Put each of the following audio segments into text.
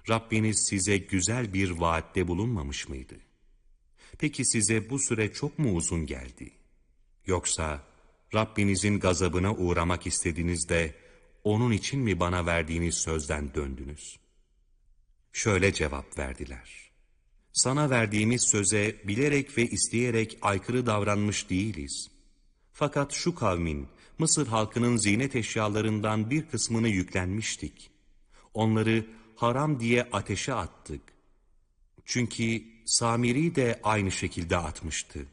Rabbiniz size güzel bir vaatte bulunmamış mıydı? Peki size bu süre çok mu uzun geldi? Yoksa Rabbinizin gazabına uğramak istediniz de onun için mi bana verdiğiniz sözden döndünüz? Şöyle cevap verdiler: sana verdiğimiz söze bilerek ve isteyerek aykırı davranmış değiliz. Fakat şu kavmin, Mısır halkının ziynet eşyalarından bir kısmını yüklenmiştik. Onları haram diye ateşe attık. Çünkü Samiri de aynı şekilde atmıştı.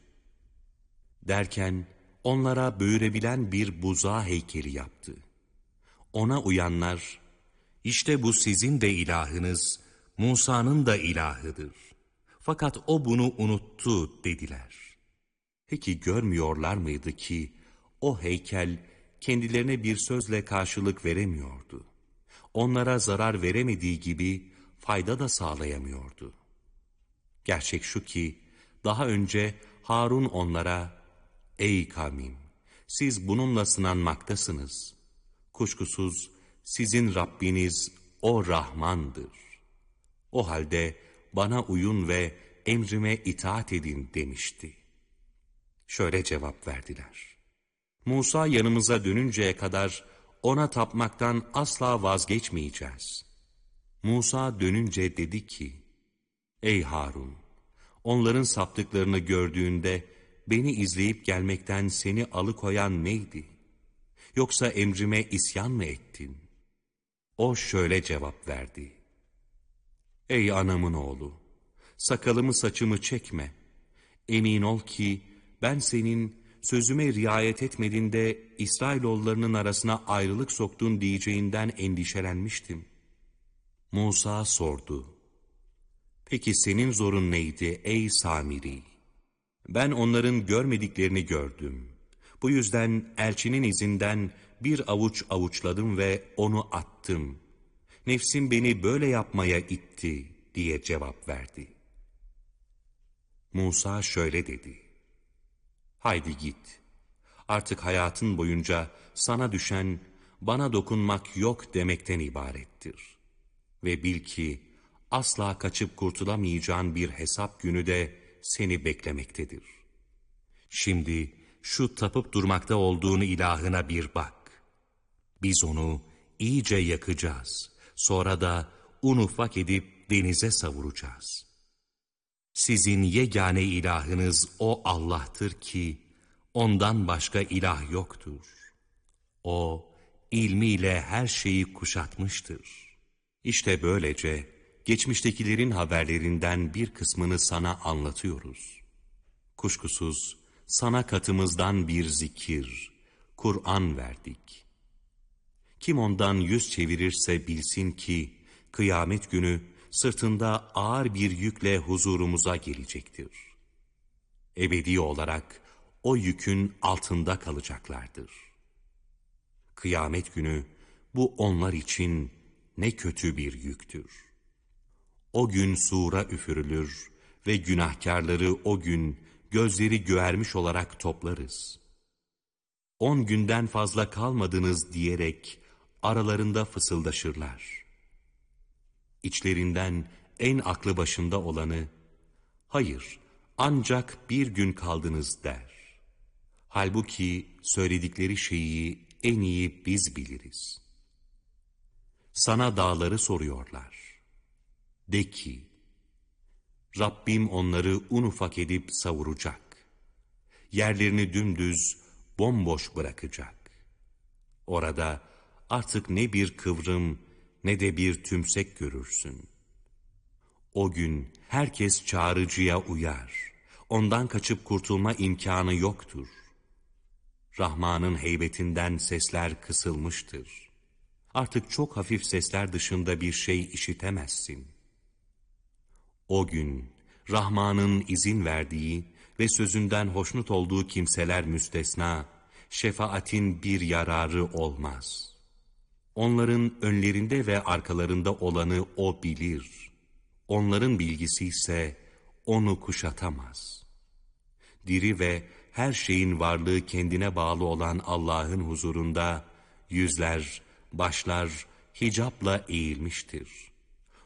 Derken onlara böğürebilen bir buzağı heykeli yaptı. Ona uyanlar, işte bu sizin de ilahınız, Musa'nın da ilahıdır. Fakat o bunu unuttu dediler. Peki görmüyorlar mıydı ki o heykel kendilerine bir sözle karşılık veremiyordu. Onlara zarar veremediği gibi fayda da sağlayamıyordu. Gerçek şu ki daha önce Harun onlara, ey kavmim, siz bununla sınanmaktasınız. Kuşkusuz sizin Rabbiniz o Rahmandır. O halde bana uyun ve emrime itaat edin demişti. Şöyle cevap verdiler: Musa yanımıza dönünceye kadar ona tapmaktan asla vazgeçmeyeceğiz. Musa dönünce dedi ki, ey Harun, onların saptıklarını gördüğünde beni izleyip gelmekten seni alıkoyan neydi? Yoksa emrime isyan mı ettin? O şöyle cevap verdi: ey anamın oğlu, sakalımı saçımı çekme. Emin ol ki ben senin sözüme riayet etmediğinde İsrailoğullarının arasına ayrılık soktun diyeceğinden endişelenmiştim. Musa sordu: peki senin zorun neydi ey Samiri? Ben onların görmediklerini gördüm. Bu yüzden elçinin izinden bir avuç avuçladım ve onu attım. Nefsim beni böyle yapmaya itti diye cevap verdi. Musa şöyle dedi: haydi git. Artık hayatın boyunca sana düşen bana dokunmak yok demekten ibarettir. Ve bil ki asla kaçıp kurtulamayacağın bir hesap günü de seni beklemektedir. Şimdi şu tapıp durmakta olduğun ilahına bir bak. Biz onu iyice yakacağız. Sonra da un ufak edip denize savuracağız. Sizin yegane ilahınız o Allah'tır ki ondan başka ilah yoktur. O ilmiyle her şeyi kuşatmıştır. İşte böylece geçmiştekilerin haberlerinden bir kısmını sana anlatıyoruz. Kuşkusuz sana katımızdan bir zikir, Kur'an verdik. Kim ondan yüz çevirirse bilsin ki kıyamet günü sırtında ağır bir yükle huzurumuza gelecektir. Ebedi olarak o yükün altında kalacaklardır. Kıyamet günü bu onlar için ne kötü bir yüktür. O gün sura üfürülür ve günahkarları o gün gözleri göğermiş olarak toplarız. 10 günden fazla kalmadınız diyerek aralarında fısıldaşırlar. İçlerinden en aklı başında olanı, hayır ancak bir gün kaldınız der. Halbuki söyledikleri şeyi en iyi biz biliriz. Sana dağları soruyorlar. De ki, Rabbim onları un ufak edip savuracak. Yerlerini dümdüz, bomboş bırakacak. Orada artık ne bir kıvrım ne de bir tümsek görürsün. O gün herkes çağrıcıya uyar. Ondan kaçıp kurtulma imkanı yoktur. Rahman'ın heybetinden sesler kısılmıştır. Artık çok hafif sesler dışında bir şey işitemezsin. O gün Rahman'ın izin verdiği ve sözünden hoşnut olduğu kimseler müstesna, şefaatin bir yararı olmaz. Onların önlerinde ve arkalarında olanı o bilir. Onların bilgisi ise onu kuşatamaz. Diri ve her şeyin varlığı kendine bağlı olan Allah'ın huzurunda yüzler, başlar hicapla eğilmiştir.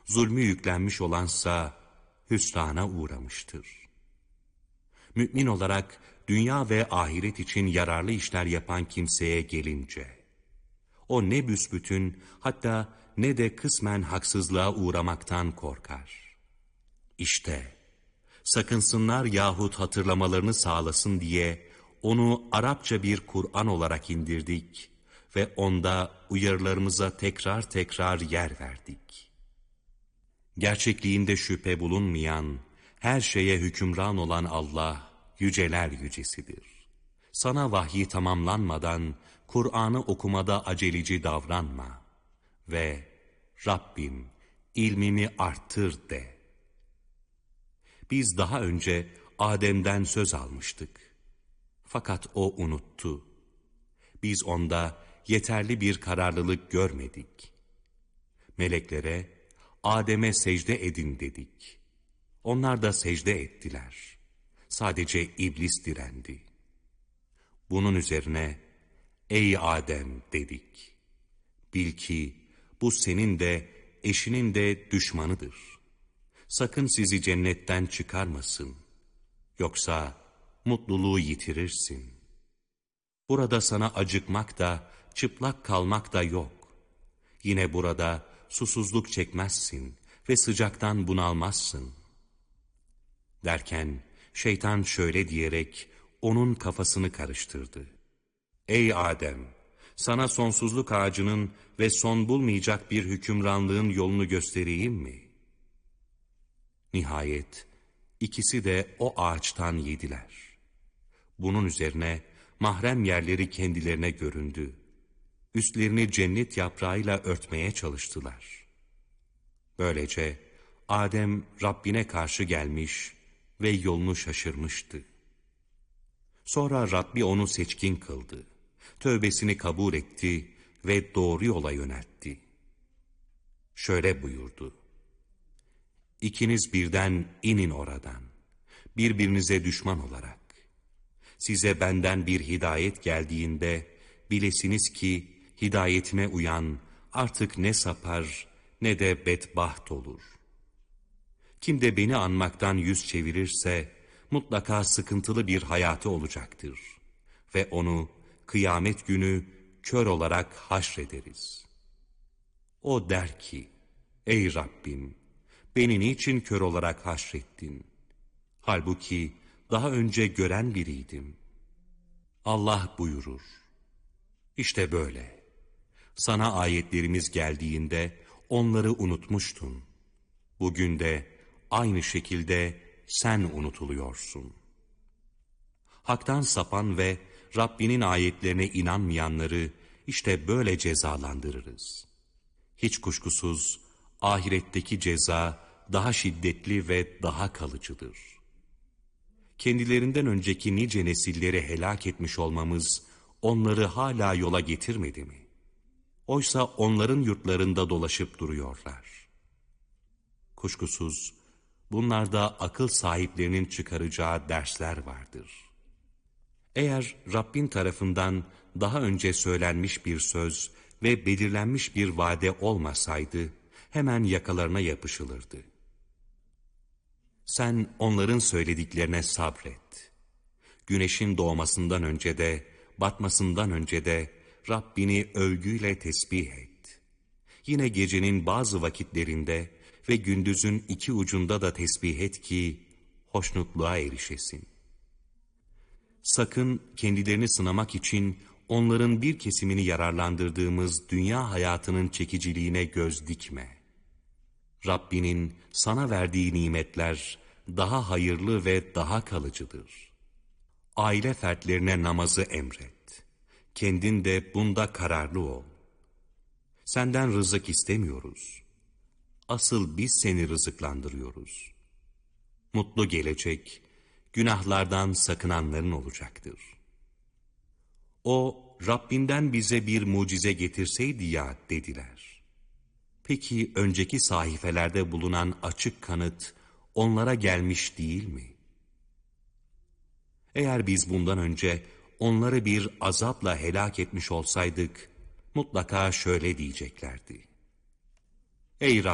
Zulmü yüklenmiş olansa hüsrana uğramıştır. Mümin olarak dünya ve ahiret için yararlı işler yapan kimseye gelince, o ne büsbütün hatta ne de kısmen haksızlığa uğramaktan korkar. İşte sakınsınlar yahut hatırlamalarını sağlasın diye onu Arapça bir Kur'an olarak indirdik ve onda uyarılarımıza tekrar tekrar yer verdik. Gerçekliğinde şüphe bulunmayan, her şeye hükümran olan Allah, yüceler yücesidir. Sana vahyi tamamlanmadan, Kur'an'ı okumada aceleci davranma ve Rabbim, ilmimi arttır de. Biz daha önce Adem'den söz almıştık. Fakat o unuttu. Biz onda yeterli bir kararlılık görmedik. Meleklere, Adem'e secde edin dedik. Onlar da secde ettiler. Sadece iblis direndi. Bunun üzerine, ey Adem dedik. Bil ki bu senin de eşinin de düşmanıdır. Sakın sizi cennetten çıkarmasın. Yoksa mutluluğu yitirirsin. Burada sana acıkmak da, çıplak kalmak da yok. Yine burada susuzluk çekmezsin ve sıcaktan bunalmazsın. Derken şeytan şöyle diyerek onun kafasını karıştırdı. Ey Adem! Sana sonsuzluk ağacının ve son bulmayacak bir hükümranlığın yolunu göstereyim mi? Nihayet ikisi de o ağaçtan yediler. Bunun üzerine mahrem yerleri kendilerine göründü. Üstlerini cennet yaprağıyla örtmeye çalıştılar. Böylece Adem Rabbine karşı gelmiş ve yolunu şaşırmıştı. Sonra Rabbi onu seçkin kıldı. Tövbesini kabul etti ve doğru yola yöneltti. Şöyle buyurdu. İkiniz birden inin oradan, birbirinize düşman olarak. Size benden bir hidayet geldiğinde bilesiniz ki hidayetime uyan artık ne sapar ne de bedbaht olur. Kim de beni anmaktan yüz çevirirse mutlaka sıkıntılı bir hayatı olacaktır ve onu kıyamet günü kör olarak haşrederiz. O der ki, ey Rabbim, beni niçin kör olarak haşrettin? Halbuki daha önce gören biriydim. Allah buyurur, İşte böyle. Sana ayetlerimiz geldiğinde onları unutmuştun. Bugün de aynı şekilde sen unutuluyorsun. Hak'tan sapan ve Rabbinin ayetlerine inanmayanları işte böyle cezalandırırız. Hiç kuşkusuz ahiretteki ceza daha şiddetli ve daha kalıcıdır. Kendilerinden önceki nice nesilleri helak etmiş olmamız onları hala yola getirmedi mi? Oysa onların yurtlarında dolaşıp duruyorlar. Kuşkusuz bunlarda akıl sahiplerinin çıkaracağı dersler vardır. Eğer Rabbin tarafından daha önce söylenmiş bir söz ve belirlenmiş bir vade olmasaydı, hemen yakalarına yapışılırdı. Sen onların söylediklerine sabret. Güneşin doğmasından önce de, batmasından önce de Rabbini övgüyle tesbih et. Yine gecenin bazı vakitlerinde ve gündüzün iki ucunda da tesbih et ki hoşnutluğa erişesin. Sakın kendilerini sınamak için onların bir kesimini yararlandırdığımız dünya hayatının çekiciliğine göz dikme. Rabbinin sana verdiği nimetler daha hayırlı ve daha kalıcıdır. Aile fertlerine namazı emret. Kendin de bunda kararlı ol. Senden rızık istemiyoruz. Asıl biz seni rızıklandırıyoruz. Mutlu gelecek, günahlardan sakınanların olacaktır. O, Rabbinden bize bir mucize getirseydi ya dediler. Peki önceki sahifelerde bulunan açık kanıt onlara gelmiş değil mi? Eğer biz bundan önce onları bir azapla helak etmiş olsaydık, mutlaka şöyle diyeceklerdi. Ey